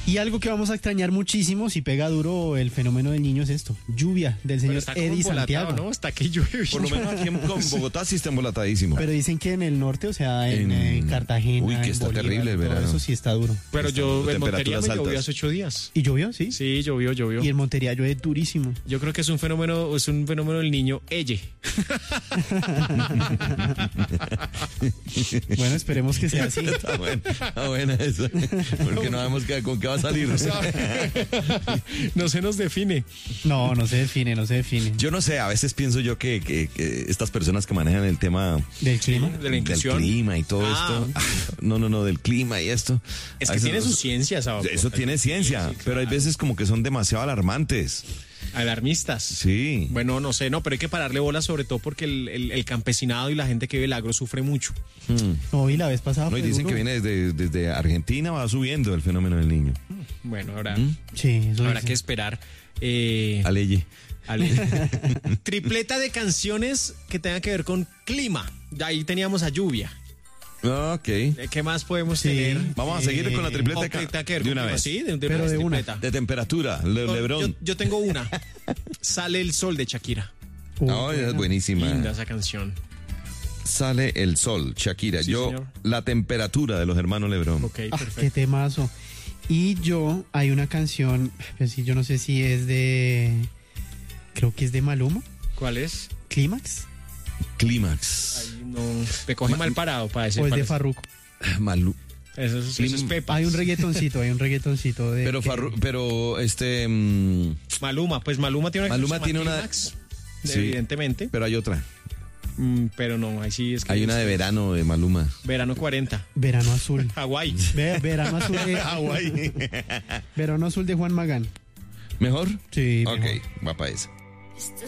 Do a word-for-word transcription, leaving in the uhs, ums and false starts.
Y algo que vamos a extrañar muchísimo, si pega duro el fenómeno del niño, es esto: lluvia, del señor Eddie Santiago. ¿No? Hasta que llueve. Por lo menos aquí en Bogotá sí está embolatadísimo. Pero dicen que en el norte, o sea, en, En- en Cartagena, Uy, que en está Bolívar, terrible el todo verano. eso sí está duro. Pero yo en Montería temperaturas me llovió altas. hace ocho días. ¿Y llovió? Sí. Sí, llovió, llovió. Y en Montería llueve durísimo. Yo creo que es un fenómeno, es un fenómeno del niño Elle. Bueno, esperemos que sea así. Está buena, está buena eso. Porque no sabemos qué- con qué va a salir. No se nos define. No, no se define, no se define. Yo no sé, a veces pienso yo que, que- que estas personas que manejan el tema ¿Del clima? De la del inclusión. clima y todo Ah. esto, no, no, no, del clima y esto. Es a que veces tiene no- su ciencia, ¿sabes? Eso tiene ciencia, Sí, sí, pero hay claro. veces como que son demasiado alarmantes. Alarmistas. Sí. Bueno, no sé, no, pero hay que pararle bola sobre todo porque el, el- el campesinado y la gente que vive el agro sufre mucho. No, y la vez pasada No, y fue dicen duro. que viene desde, desde Argentina, va subiendo el fenómeno del niño. Bueno, habrá, Sí, eso habrá dicen. que esperar. Eh, A ley. al- Tripleta de canciones que tengan que ver con clima. De ahí teníamos a lluvia. Ok. Eh, ¿Qué más podemos Sí. tener? Vamos a seguir con la tripleta O de, que ca- tenga que ver de con una clima, vez. Sí, de, de Pero una de una. tripleta. De temperatura, Le- Yo- Lebrón. Yo, yo tengo una. Sale el sol de Shakira. Uh, No, es buenísima. Linda esa canción. Sale el sol, Shakira. Sí, Yo, señor. la temperatura de los hermanos Lebrón. Ok, Ah, perfecto. qué temazo. Y yo, hay una canción, pues sí, yo no sé si es de, creo que es de Maluma, ¿Cuál es? Clímax, Clímax. Ahí no, te coge mal parado para decir. o es cuál de es. Farruko. Malú. Eso, es- eso es Pepa. Hay un reggaetoncito, hay un reggaetoncito de... Pero, que- Farru- pero este. mm, Maluma, pues Maluma tiene una Maluma canción que se tiene llama una- Clímax, Sí. evidentemente. pero hay otra. Mm, pero no, ahí sí es que Hay una de verano de Maluma. verano cuarenta. Verano Azul. Hawái. Ve- verano Azul de, Hawái. Verano Azul de Juan Magán. ¿Mejor? Sí, Ok, mejor. va para esa. Esta